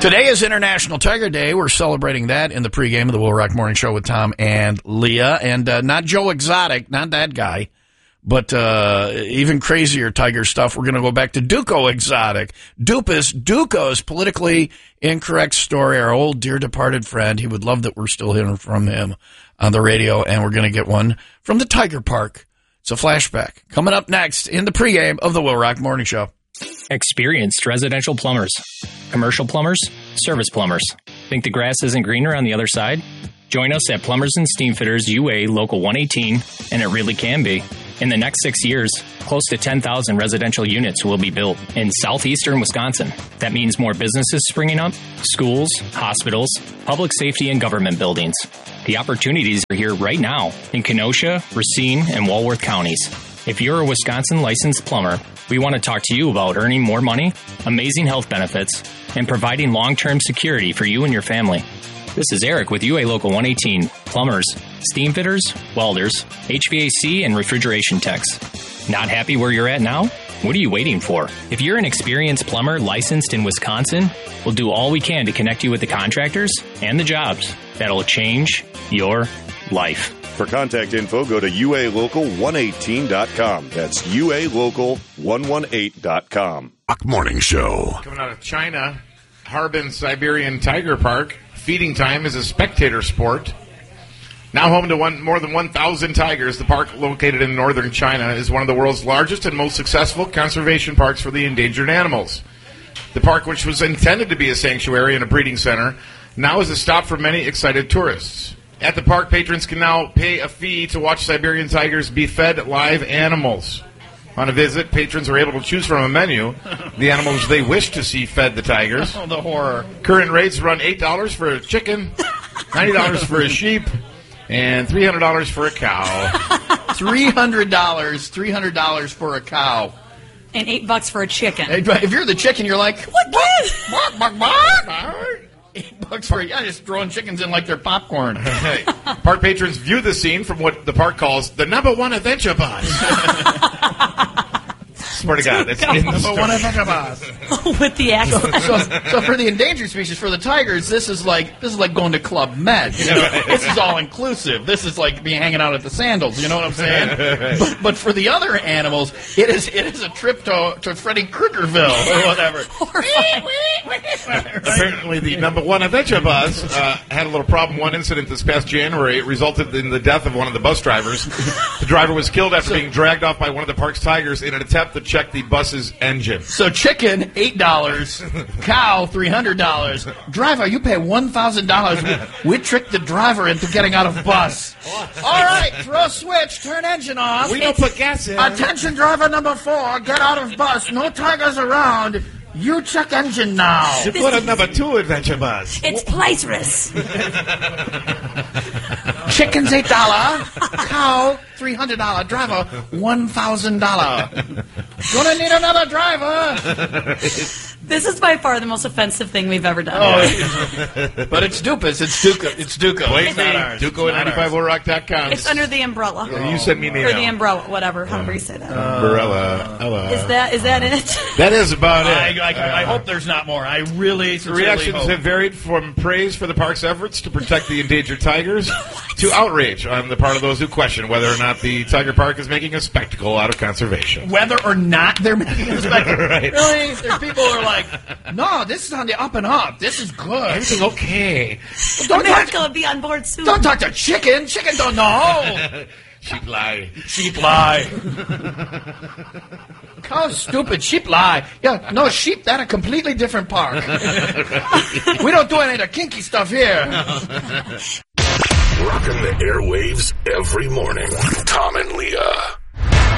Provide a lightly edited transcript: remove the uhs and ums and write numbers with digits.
Today is International Tiger Day. We're celebrating that in the pregame of the Will Rock Morning Show with Tom and Leah. And not Joe Exotic, not that guy, but even crazier tiger stuff. We're going to go back to Duco Exotic. Duco's politically incorrect story, our old dear departed friend. He would love that we're still hearing from him on the radio, and we're going to get one from the Tiger Park. It's a flashback. Coming up next in the pregame of the Will Rock Morning Show. Experienced residential plumbers, commercial plumbers, service plumbers. Think the grass isn't greener on the other side? Join us at Plumbers and Steamfitters UA Local 118, and it really can be. In the next 6 years, close to 10,000 residential units will be built in southeastern Wisconsin. That means more businesses springing up, schools, hospitals, public safety, and government buildings. The opportunities are here right now in Kenosha, Racine, and Walworth counties. If you're a Wisconsin licensed plumber, we want to talk to you about earning more money, amazing health benefits, and providing long-term security for you and your family. This is Eric with UA Local 118, plumbers, steam fitters, welders, HVAC, and refrigeration techs. Not happy where you're at now? What are you waiting for? If you're an experienced plumber licensed in Wisconsin, we'll do all we can to connect you with the contractors and the jobs that'll change your life. For contact info, go to ualocal118.com. That's ualocal118.com. Rock Morning Show. Coming out of China, Harbin Siberian Tiger Park. Feeding time is a spectator sport. Now home to more than 1,000 tigers, the park located in northern China is one of the world's largest and most successful conservation parks for the endangered animals. The park, which was intended to be a sanctuary and a breeding center, now is a stop for many excited tourists. At the park, patrons can now pay a fee to watch Siberian tigers be fed live animals. On a visit, patrons are able to choose from a menu the animals they wish to see fed the tigers. Oh, the horror. Current rates run $8 for a chicken, $90 for a sheep, and $300 for a cow. $300 for a cow. And $8 for a chicken. If you're the chicken, you're like, what? $8 for just throwing chickens in like they're popcorn. Park patrons view the scene from what the park calls the #1 adventure bus. Swear to God, it's in the #1 adventure bus. With the accent. So for the endangered species, for the tigers, this is like going to Club Med. You know? This is all inclusive. This is like being hanging out at the Sandals. You know what I'm saying? But for the other animals, it is a trip to Freddy Kruegerville or whatever. Apparently, the #1 adventure bus had a little problem. One incident this past January resulted in the death of one of the bus drivers. The driver was killed after being dragged off by one of the park's tigers in an attempt to check the bus's engine. So chicken, $8. Cow, $300. Driver, you pay $1,000. We tricked the driver into getting out of bus. All right, throw a switch, turn engine off. We don't put gas in. Attention, driver number 4, get out of bus. No tigers around. You check engine now. You put a #2 adventure bus. It's priceless. Chicken's $8. Cow, $300. Driver, $1,000. Gonna need another driver. This is by far the most offensive thing we've ever done. But it's Dupas. It's Duco. Wait, not ours. Duco at 95WillRock.com. It's under the umbrella. You sent me an email. Or the umbrella, whatever, however you say that. Umbrella. Is that it? That is about it. I hope there's not more. I really The reactions hope. have varied from praise for the park's efforts to protect the endangered tigers to outrage on the part of those who question whether or not the Tiger Park is making a spectacle out of conservation. Whether or not they're making a spectacle. Right. Really? There's people who are like, no, this is on the up and up. This is good. Everything's okay. America will be on board soon. Don't talk to chicken. Chicken don't know. Sheep lie. Sheep lie. Cow's stupid. Sheep lie. Yeah, no, sheep, that a completely different park. We don't do any of the kinky stuff here. Rocking the airwaves every morning. Tom and Leah.